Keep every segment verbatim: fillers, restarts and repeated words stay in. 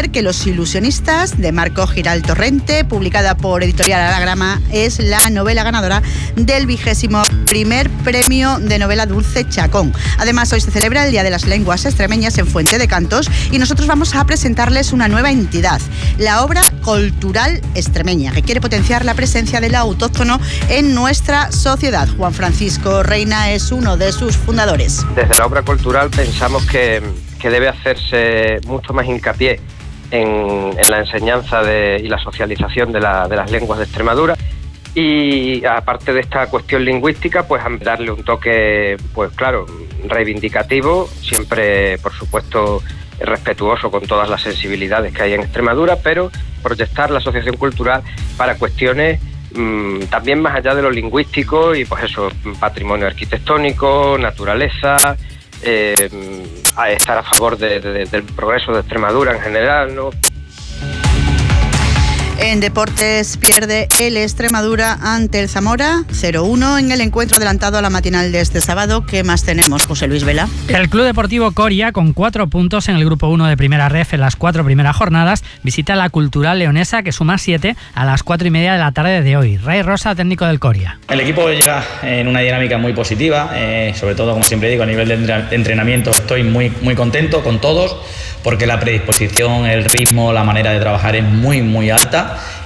conocer que Los ilusionistas, de Marco Giral Torrente, publicada por Editorial Anagrama, es la novela ganadora del vigésimo primer premio de novela Dulce Chacón. Además, hoy se celebra el Día de las Lenguas Extremeñas en Fuente de Cantos y nosotros vamos a presentarles una nueva entidad, la Obra Cultural Extremeña, que quiere potenciar la presencia del autóctono en nuestra sociedad. Juan Francisco Reina es uno de sus fundadores. Desde la Obra Cultural pensamos que, que debe hacerse mucho más hincapié en, en la enseñanza de, y la socialización de, la, de las lenguas de Extremadura. Y aparte de esta cuestión lingüística, pues darle un toque, pues claro, reivindicativo, siempre, por supuesto, respetuoso con todas las sensibilidades que hay en Extremadura, pero proyectar la asociación cultural para cuestiones mmm, también más allá de lo lingüístico y pues eso, patrimonio arquitectónico, naturaleza, eh, a estar a favor de, de, del progreso de Extremadura en general, ¿no? En deportes pierde el Extremadura ante el Zamora cero uno en el encuentro adelantado a la matinal de este sábado. ¿Qué más tenemos, José Luis Vela? El Club Deportivo Coria, con cuatro puntos en el grupo uno de Primera Ref en las cuatro primeras jornadas, visita la Cultural Leonesa, que suma siete a las cuatro y media de la tarde de hoy. Ray Rosa, técnico del Coria. El equipo llega en una dinámica muy positiva, eh, sobre todo, como siempre digo, a nivel de entrenamiento estoy muy, muy contento con todos, porque la predisposición, el ritmo, la manera de trabajar es muy, muy alta.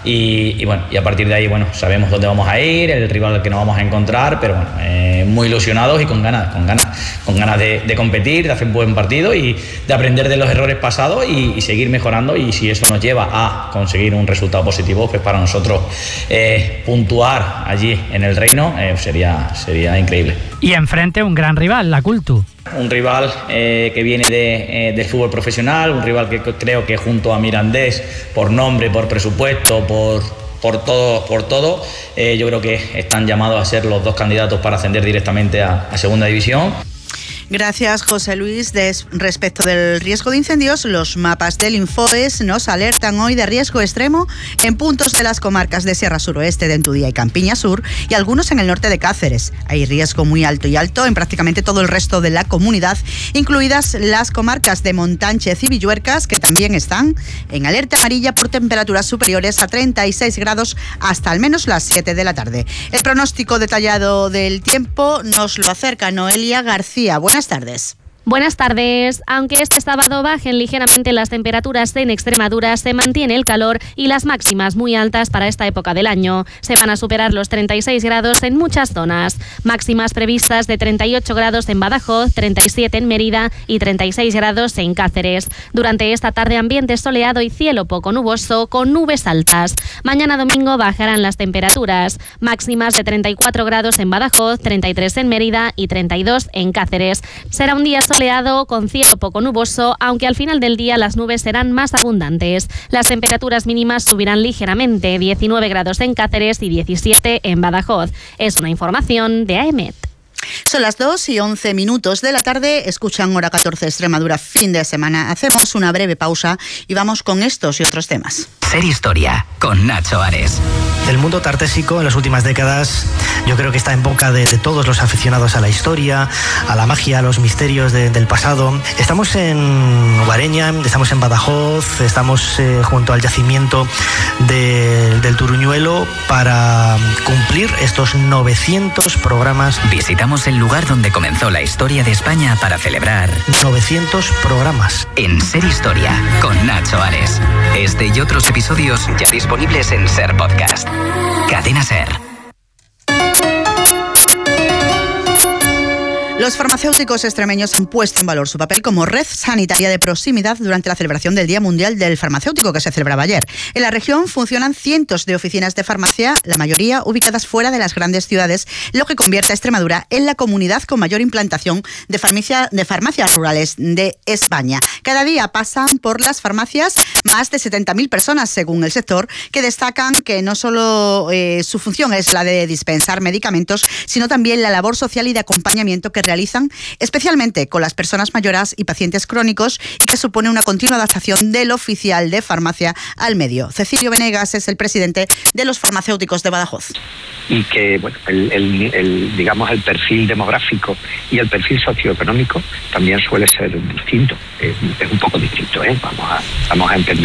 Y, y bueno, y a partir de ahí, bueno, sabemos dónde vamos a ir, el rival al que nos vamos a encontrar, pero bueno, eh, muy ilusionados y con ganas, con ganas, con ganas de, de competir, de hacer un buen partido y de aprender de los errores pasados y, y seguir mejorando. Y si eso nos lleva a conseguir un resultado positivo, pues para nosotros eh, puntuar allí en el Reino eh, sería, sería increíble. Y enfrente un gran rival, la Cultu. Un rival eh, que viene de, eh, del fútbol profesional, un rival que creo que junto a Mirandés, por nombre, por presupuesto, por, por todo, por todo eh, yo creo que están llamados a ser los dos candidatos para ascender directamente a, a Segunda División. Gracias, José Luis. Des, respecto del riesgo de incendios, los mapas del Infoes nos alertan hoy de riesgo extremo en puntos de las comarcas de Sierra Suroeste, de Entudía y Campiña Sur, y algunos en el norte de Cáceres. Hay riesgo muy alto y alto en prácticamente todo el resto de la comunidad, incluidas las comarcas de Montánchez y Villuercas, que también están en alerta amarilla por temperaturas superiores a treinta y seis grados hasta al menos las siete de la tarde. El pronóstico detallado del tiempo nos lo acerca Noelia García. Buenas tardes. Buenas tardes. Aunque este sábado bajen ligeramente las temperaturas en Extremadura, se mantiene el calor y las máximas muy altas para esta época del año. Se van a superar los treinta y seis grados en muchas zonas. Máximas previstas de treinta y ocho grados en Badajoz, treinta y siete en Mérida y treinta y seis grados en Cáceres. Durante esta tarde, ambiente soleado y cielo poco nuboso con nubes altas. Mañana domingo bajarán las temperaturas. Máximas de treinta y cuatro grados en Badajoz, treinta y tres en Mérida y treinta y dos en Cáceres. Será un día soleado soleado con cielo poco nuboso, aunque al final del día las nubes serán más abundantes. Las temperaturas mínimas subirán ligeramente, diecinueve grados en Cáceres y diecisiete en Badajoz. Es una información de A E M E T. Son las dos y once minutos de la tarde, escuchan Hora catorce Extremadura, fin de semana. Hacemos una breve pausa y vamos con estos y otros temas. Ser Historia, con Nacho Ares. El mundo tartésico en las últimas décadas yo creo que está en boca de, de todos los aficionados a la historia, a la magia, a los misterios de, del pasado. Estamos en Guareña, estamos en Badajoz, estamos eh, junto al yacimiento de, del Turuñuelo para cumplir estos novecientos programas. Visitamos el lugar donde comenzó la historia de España para celebrar novecientos programas. En Ser Historia, con Nacho Ares. Este y otros episodios ya disponibles en Ser Podcast. Cadena Ser. Los farmacéuticos extremeños han puesto en valor su papel como red sanitaria de proximidad durante la celebración del Día Mundial del Farmacéutico, que se celebraba ayer. En la región funcionan cientos de oficinas de farmacia, la mayoría ubicadas fuera de las grandes ciudades, lo que convierte a Extremadura en la comunidad con mayor implantación de, farmacia, de farmacias rurales de España. Cada día pasan por las farmacias más de setenta mil personas, según el sector, que destacan que no solo eh, su función es la de dispensar medicamentos, sino también la labor social y de acompañamiento que realizan, especialmente con las personas mayores y pacientes crónicos, y que supone una continua adaptación del oficial de farmacia al medio. Cecilio Venegas es el presidente de los farmacéuticos de Badajoz. Y que bueno, el, el, el, digamos, el perfil demográfico y el perfil socioeconómico también suele ser distinto, es, es un poco distinto, ¿eh? Vamos a, vamos a entender